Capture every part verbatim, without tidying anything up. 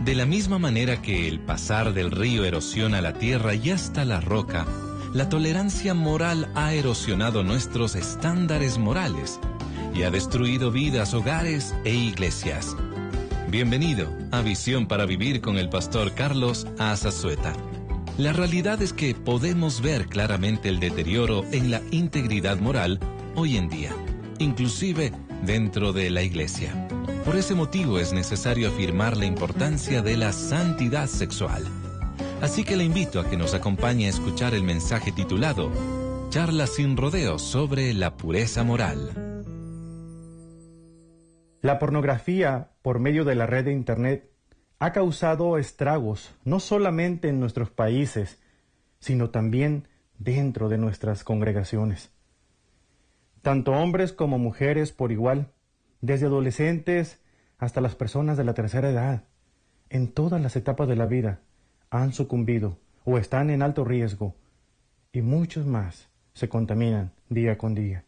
De la misma manera que el pasar del río erosiona la tierra y hasta la roca, la tolerancia moral ha erosionado nuestros estándares morales y ha destruido vidas, hogares e iglesias. Bienvenido a Visión para Vivir con el pastor Carlos Azazueta. La realidad es que podemos ver claramente el deterioro en la integridad moral hoy en día, inclusive dentro de la iglesia. Por ese motivo es necesario afirmar la importancia de la santidad sexual. Así que le invito a que nos acompañe a escuchar el mensaje titulado Charla sin rodeos sobre la pureza moral. La pornografía por medio de la red de Internet ha causado estragos no solamente en nuestros países, sino también dentro de nuestras congregaciones. Tanto hombres como mujeres por igual, desde adolescentes hasta las personas de la tercera edad, en todas las etapas de la vida, han sucumbido o están en alto riesgo, y muchos más se contaminan día con día.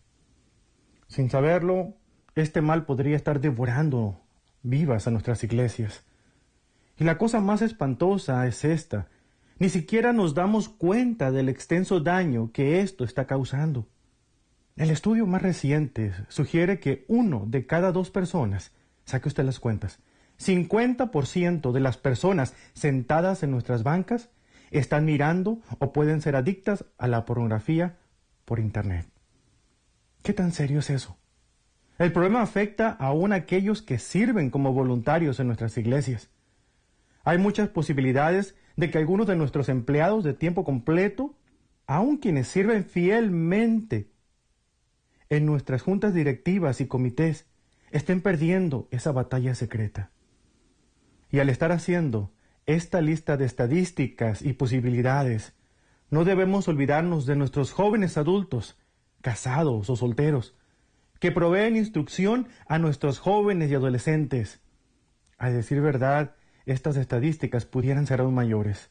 Sin saberlo, este mal podría estar devorando vivas a nuestras iglesias. Y la cosa más espantosa es esta: ni siquiera nos damos cuenta del extenso daño que esto está causando. El estudio más reciente sugiere que uno de cada dos personas, saque usted las cuentas, cincuenta por ciento de las personas sentadas en nuestras bancas están mirando o pueden ser adictas a la pornografía por Internet. ¿Qué tan serio es eso? El problema afecta aún a aquellos que sirven como voluntarios en nuestras iglesias. Hay muchas posibilidades de que algunos de nuestros empleados de tiempo completo, aun quienes sirven fielmente en nuestras juntas directivas y comités, estén perdiendo esa batalla secreta. Y al estar haciendo esta lista de estadísticas y posibilidades, no debemos olvidarnos de nuestros jóvenes adultos, casados o solteros, que proveen instrucción a nuestros jóvenes y adolescentes. A decir verdad, estas estadísticas pudieran ser aún mayores.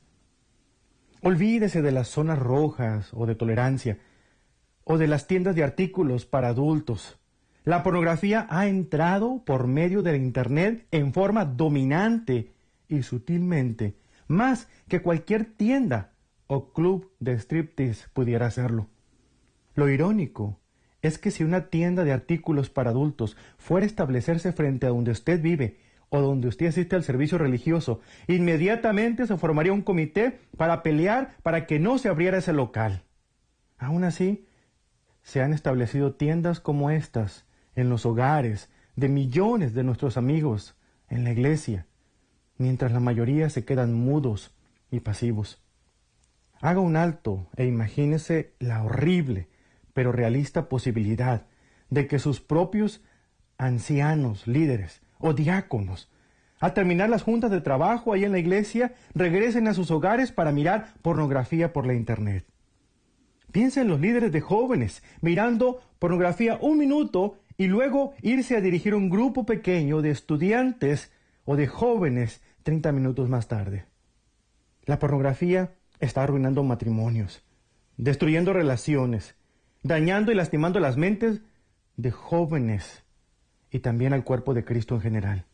Olvídese de las zonas rojas o de tolerancia, o de las tiendas de artículos para adultos. La pornografía ha entrado por medio de la Internet en forma dominante y sutilmente, más que cualquier tienda o club de striptease pudiera hacerlo. Lo irónico es que si una tienda de artículos para adultos fuera a establecerse frente a donde usted vive o donde usted asiste al servicio religioso, inmediatamente se formaría un comité para pelear para que no se abriera ese local. Aún así, se han establecido tiendas como estas en los hogares de millones de nuestros amigos en la iglesia, mientras la mayoría se quedan mudos y pasivos. Haga un alto e imagínese la horrible pero realista posibilidad de que sus propios ancianos, líderes o diáconos, al terminar las juntas de trabajo ahí en la iglesia, regresen a sus hogares para mirar pornografía por la Internet. Piensa en los líderes de jóvenes mirando pornografía un minuto y luego irse a dirigir un grupo pequeño de estudiantes o de jóvenes treinta minutos más tarde. La pornografía está arruinando matrimonios, destruyendo relaciones, dañando y lastimando las mentes de jóvenes y también al cuerpo de Cristo en general.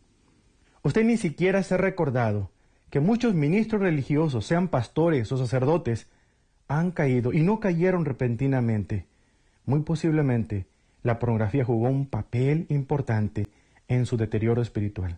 Usted ni siquiera se ha recordado que muchos ministros religiosos, sean pastores o sacerdotes, han caído y no cayeron repentinamente. Muy posiblemente la pornografía jugó un papel importante en su deterioro espiritual.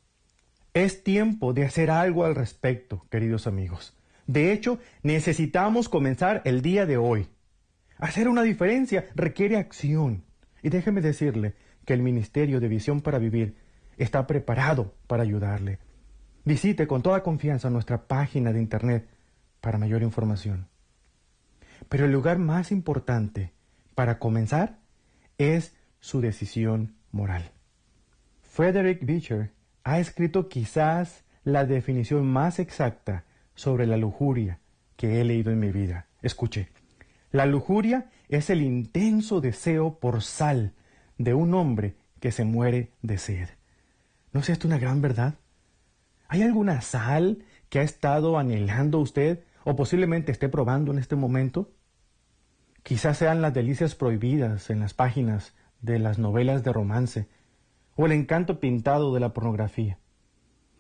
Es tiempo de hacer algo al respecto, queridos amigos. De hecho, necesitamos comenzar el día de hoy. Hacer una diferencia requiere acción. Y déjeme decirle que el Ministerio de Visión para Vivir está preparado para ayudarle. Visite con toda confianza nuestra página de Internet para mayor información. Pero el lugar más importante para comenzar es su decisión moral. Frederick Beecher ha escrito quizás la definición más exacta sobre la lujuria que he leído en mi vida. Escuche, la lujuria es el intenso deseo por sal de un hombre que se muere de sed. ¿No es esto una gran verdad? ¿Hay alguna sal que ha estado anhelando usted o posiblemente esté probando en este momento? Quizás sean las delicias prohibidas en las páginas de las novelas de romance o el encanto pintado de la pornografía.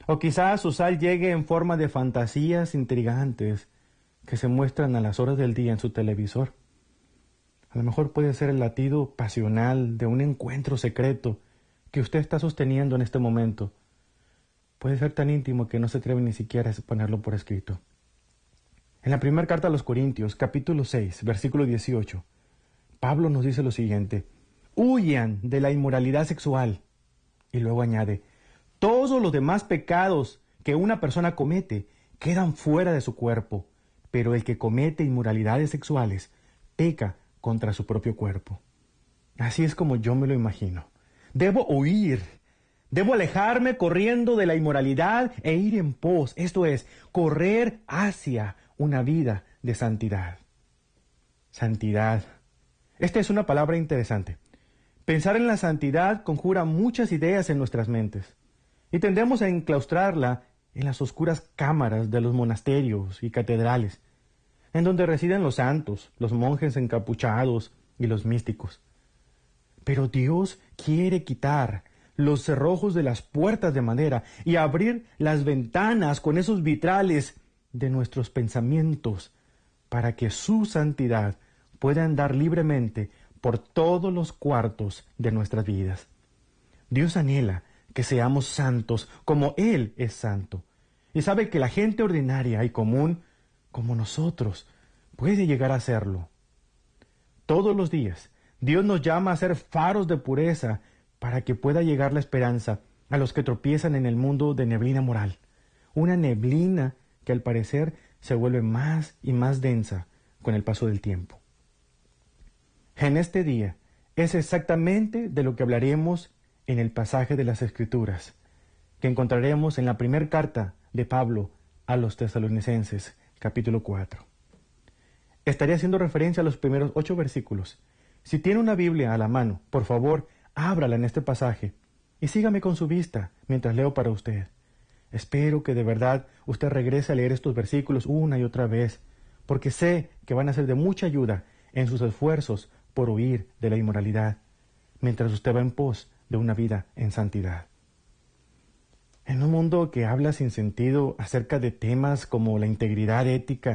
O quizás su sal llegue en forma de fantasías intrigantes que se muestran a las horas del día en su televisor. A lo mejor puede ser el latido pasional de un encuentro secreto que usted está sosteniendo en este momento. Puede ser tan íntimo que no se atreve ni siquiera a ponerlo por escrito. En la primera carta a los Corintios, capítulo seis, versículo dieciocho, Pablo nos dice lo siguiente: huyan de la inmoralidad sexual. Y luego añade: todos los demás pecados que una persona comete quedan fuera de su cuerpo, pero el que comete inmoralidades sexuales peca contra su propio cuerpo. Así es como yo me lo imagino. Debo huir, debo alejarme corriendo de la inmoralidad e ir en pos, esto es, correr hacia una vida de santidad. Santidad. Esta es una palabra interesante. Pensar en la santidad conjura muchas ideas en nuestras mentes y tendemos a enclaustrarla en las oscuras cámaras de los monasterios y catedrales, en donde residen los santos, los monjes encapuchados y los místicos. Pero Dios quiere quitar los cerrojos de las puertas de madera y abrir las ventanas con esos vitrales de nuestros pensamientos para que su santidad pueda andar libremente por todos los cuartos de nuestras vidas. Dios anhela que seamos santos como Él es santo, y sabe que la gente ordinaria y común, como nosotros, puede llegar a serlo. Todos los días, Dios nos llama a ser faros de pureza para que pueda llegar la esperanza a los que tropiezan en el mundo de neblina moral, una neblina que al parecer se vuelve más y más densa con el paso del tiempo. En este día es exactamente de lo que hablaremos en el pasaje de las Escrituras, que encontraremos en la primera carta de Pablo a los Tesalonicenses, capítulo cuatro. Estaré haciendo referencia a los primeros ocho versículos. Si tiene una Biblia a la mano, por favor, ábrala en este pasaje y sígame con su vista mientras leo para usted. Espero que de verdad usted regrese a leer estos versículos una y otra vez, porque sé que van a ser de mucha ayuda en sus esfuerzos por huir de la inmoralidad, mientras usted va en pos de una vida en santidad. En un mundo que habla sin sentido acerca de temas como la integridad ética,